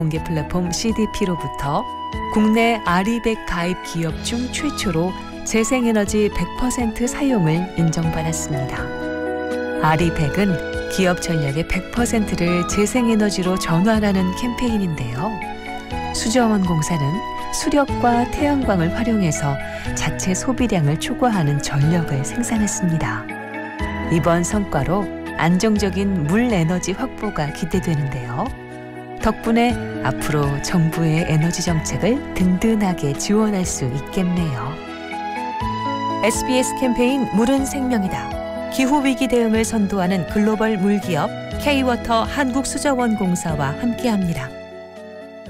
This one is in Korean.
공개 플랫폼 CDP로부터 국내 아리백 가입 기업 중 최초로 재생에너지 100% 사용을 인정받았습니다. 아리백은 기업 전략의 100%를 재생에너지로 전환하는 캠페인인데요. 수저원공사는 수력과 태양광을 활용해서 자체 소비량을 초과하는 전력을 생산했습니다. 이번 성과로 안정적인 물 에너지 확보가 기대되는데요. 덕분에 앞으로 정부의 에너지 정책을 든든하게 지원할 수 있겠네요. SBS 캠페인 물은 생명이다. 기후위기 대응을 선도하는 글로벌 물기업 K-워터 한국수저원공사와 함께합니다.